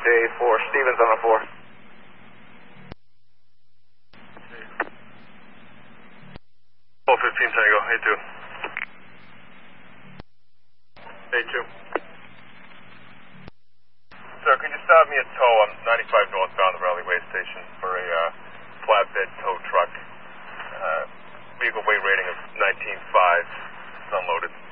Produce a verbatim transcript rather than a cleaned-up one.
A four, Stevens on the four. four fifteen Tango, A two. A two. Sir, can you stop me at tow? I'm ninety-five northbound the Raleigh Way Station for a uh, flatbed tow truck. Uh, vehicle weight rating of nineteen five. It's unloaded.